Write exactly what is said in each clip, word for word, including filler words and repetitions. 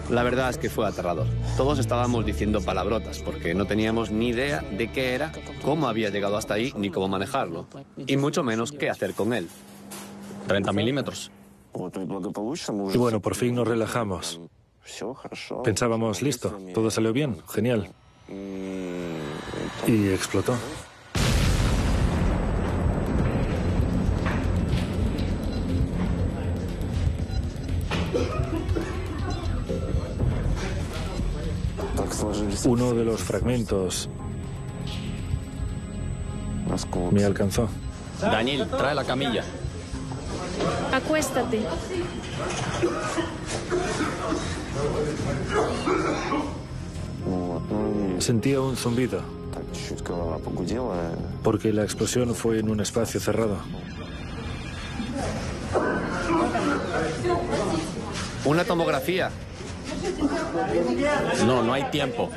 La verdad es que fue aterrador. Todos estábamos diciendo palabrotas porque no teníamos ni idea de qué era, cómo había llegado hasta ahí, ni cómo manejarlo. Y mucho menos qué hacer con él. treinta milímetros. Y bueno, por fin nos relajamos. Pensábamos, listo, todo salió bien, genial. Y explotó. Uno de los fragmentos me alcanzó. Daniel, trae la camilla. Acuéstate. Sentía un zumbido, porque la explosión fue en un espacio cerrado. Una tomografía. No, no hay tiempo.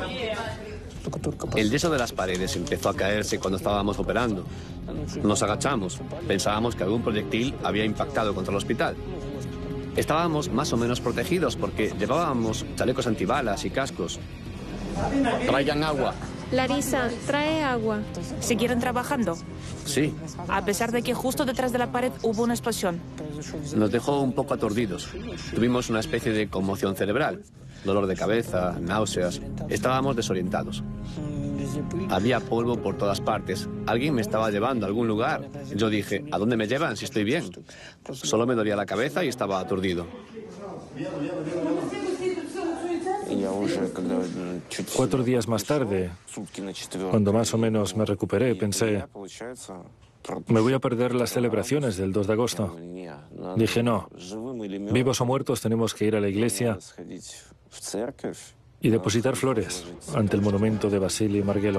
El yeso de las paredes empezó a caerse cuando estábamos operando. Nos agachamos. Pensábamos que algún proyectil había impactado contra el hospital. Estábamos más o menos protegidos porque llevábamos chalecos antibalas y cascos. Traigan agua. Larisa, trae agua. ¿Siguieron trabajando? Sí, A pesar de que justo detrás de la pared hubo una explosión. nos dejó un poco aturdidos. Tuvimos una especie de conmoción cerebral, dolor de cabeza, náuseas. Estábamos desorientados. Había polvo por todas partes. Alguien me estaba llevando a algún lugar. Yo dije, ¿a dónde me llevan si estoy bien? Solo me dolía la cabeza y estaba aturdido. Cuatro días más tarde, cuando más o menos me recuperé, pensé, me voy a perder las celebraciones del dos de agosto. Dije, no, vivos o muertos tenemos que ir a la iglesia y depositar flores ante el monumento de Vasily Margelov.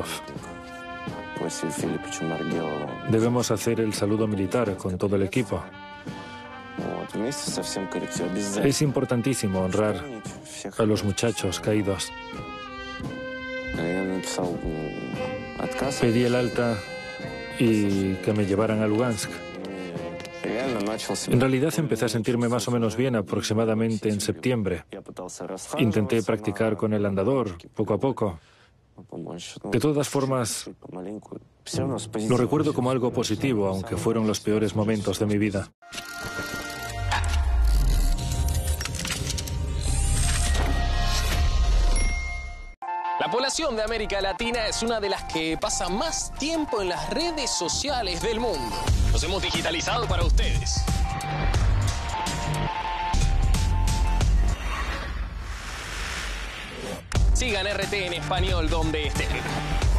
Debemos hacer el saludo militar con todo el equipo. Es importantísimo honrar a los muchachos caídos. Pedí el alta y que me llevaran a Lugansk. En realidad empecé a sentirme más o menos bien aproximadamente en septiembre. Intenté practicar con el andador, poco a poco. De todas formas, lo recuerdo como algo positivo, aunque fueron los peores momentos de mi vida. La población de América Latina es una de las que pasa más tiempo en las redes sociales del mundo. Los hemos digitalizado para ustedes. Sigan R T en español donde estén.